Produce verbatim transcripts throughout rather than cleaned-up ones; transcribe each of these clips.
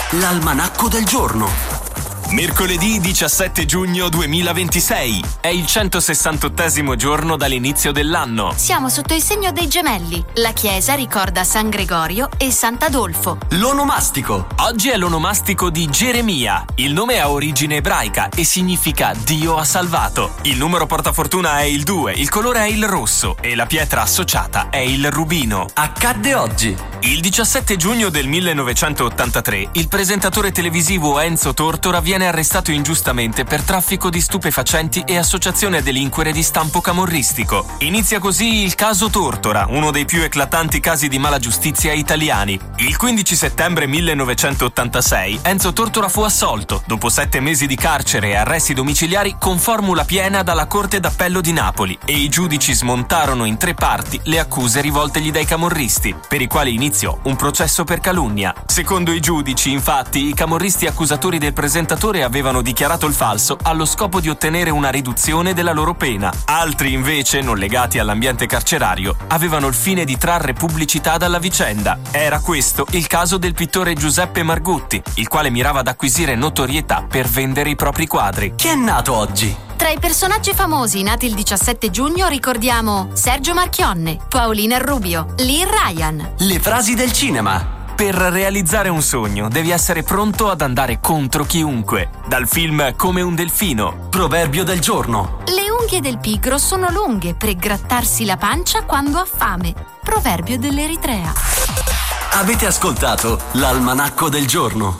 L'almanacco del giorno. Mercoledì diciassette giugno duemilaventisei. È il centosessantottesimo giorno dall'inizio dell'anno. Siamo sotto il segno dei gemelli. La chiesa ricorda San Gregorio e Sant'Adolfo. L'onomastico. Oggi è l'onomastico di Geremia. Il nome ha origine ebraica e significa Dio ha salvato. Il numero portafortuna è il due, il colore è il rosso e la pietra associata è il rubino. Accadde oggi. Il diciassette giugno del millenovecentottantatré, il presentatore televisivo Enzo Tortora viene arrestato ingiustamente per traffico di stupefacenti e associazione a delinquere di stampo camorristico. Inizia così il caso Tortora, uno dei più eclatanti casi di malagiustizia italiani. Il quindici settembre millenovecentottantasei Enzo Tortora fu assolto, dopo sette mesi di carcere e arresti domiciliari con formula piena dalla Corte d'Appello di Napoli, e i giudici smontarono in tre parti le accuse rivoltegli dai camorristi, per i quali iniziò un processo per calunnia. Secondo i giudici, infatti, i camorristi accusatori del presentatore avevano dichiarato il falso allo scopo di ottenere una riduzione della loro pena. Altri, invece, non legati all'ambiente carcerario, avevano il fine di trarre pubblicità dalla vicenda. Era questo il caso del pittore Giuseppe Margutti, il quale mirava ad acquisire notorietà per vendere i propri quadri. Chi è nato oggi? Tra i personaggi famosi nati il diciassette giugno ricordiamo Sergio Marchionne, Paolina Rubio, Lee Ryan. Le frasi del cinema. Per realizzare un sogno devi essere pronto ad andare contro chiunque. Dal film Come un delfino. Proverbio del giorno. Le unghie del pigro sono lunghe per grattarsi la pancia quando ha fame. Proverbio dell'Eritrea. Avete ascoltato l'almanacco del giorno.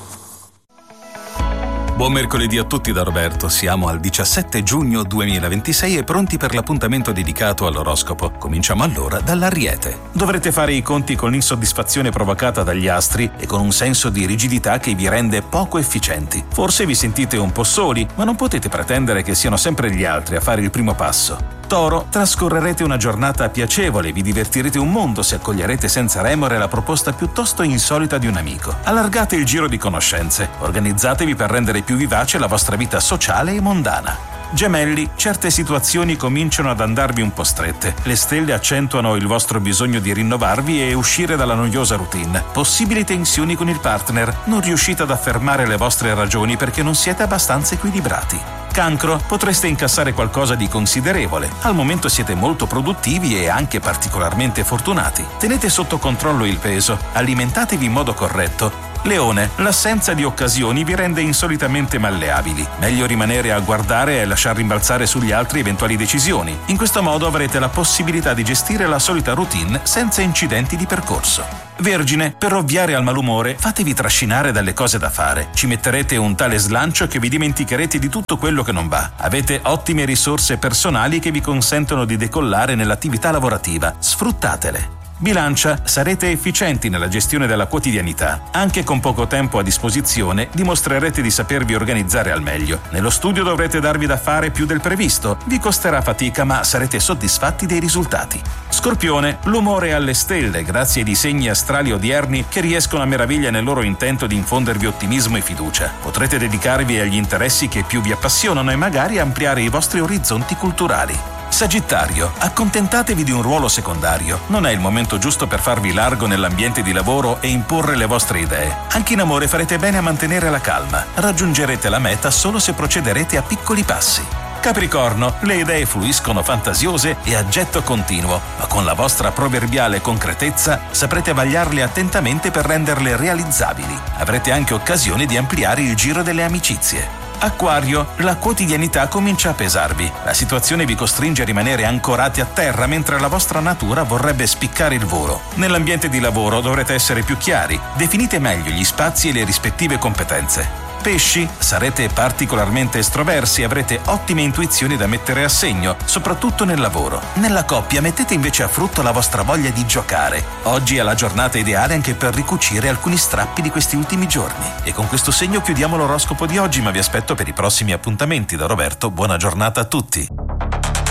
Buon mercoledì a tutti da Roberto, siamo al diciassette giugno duemilaventisei e pronti per l'appuntamento dedicato all'oroscopo. Cominciamo allora dall'Ariete. Dovrete fare i conti con l'insoddisfazione provocata dagli astri e con un senso di rigidità che vi rende poco efficienti. Forse vi sentite un po' soli, ma non potete pretendere che siano sempre gli altri a fare il primo passo. Toro, trascorrerete una giornata piacevole, vi divertirete un mondo se accoglierete senza remore la proposta piuttosto insolita di un amico. Allargate il giro di conoscenze, organizzatevi per rendere più vivace la vostra vita sociale e mondana. Gemelli, certe situazioni cominciano ad andarvi un po' strette. Le stelle accentuano il vostro bisogno di rinnovarvi e uscire dalla noiosa routine. Possibili tensioni con il partner, non riuscite ad affermare le vostre ragioni perché non siete abbastanza equilibrati. Cancro, potreste incassare qualcosa di considerevole. Al momento siete molto produttivi e anche particolarmente fortunati. Tenete sotto controllo il peso, alimentatevi in modo corretto. Leone, l'assenza di occasioni vi rende insolitamente malleabili. Meglio rimanere a guardare e lasciar rimbalzare sugli altri eventuali decisioni. In questo modo avrete la possibilità di gestire la solita routine senza incidenti di percorso. Vergine, per ovviare al malumore, fatevi trascinare dalle cose da fare. Ci metterete un tale slancio che vi dimenticherete di tutto quello che non va. Avete ottime risorse personali che vi consentono di decollare nell'attività lavorativa. Sfruttatele. Bilancia, sarete efficienti nella gestione della quotidianità. Anche con poco tempo a disposizione dimostrerete di sapervi organizzare al meglio. Nello studio dovrete darvi da fare più del previsto. Vi costerà fatica, ma sarete soddisfatti dei risultati. Scorpione, l'umore è alle stelle grazie ai disegni astrali odierni che riescono a meraviglia nel loro intento di infondervi ottimismo e fiducia. Potrete dedicarvi agli interessi che più vi appassionano e magari ampliare i vostri orizzonti culturali. Sagittario, accontentatevi di un ruolo secondario. Non è il momento giusto per farvi largo nell'ambiente di lavoro e imporre le vostre idee. Anche in amore farete bene a mantenere la calma. Raggiungerete la meta solo se procederete a piccoli passi. Capricorno, le idee fluiscono fantasiose e a getto continuo, ma con la vostra proverbiale concretezza saprete vagliarle attentamente per renderle realizzabili. Avrete anche occasione di ampliare il giro delle amicizie. Acquario, la quotidianità comincia a pesarvi. La situazione vi costringe a rimanere ancorati a terra mentre la vostra natura vorrebbe spiccare il volo. Nell'ambiente di lavoro dovrete essere più chiari. Definite meglio gli spazi e le rispettive competenze. Pesci, sarete particolarmente estroversi e avrete ottime intuizioni da mettere a segno, soprattutto nel lavoro. Nella coppia mettete invece a frutto la vostra voglia di giocare. Oggi è la giornata ideale anche per ricucire alcuni strappi di questi ultimi giorni. E con questo segno chiudiamo l'oroscopo di oggi, ma vi aspetto per i prossimi appuntamenti. Da Roberto, buona giornata a tutti.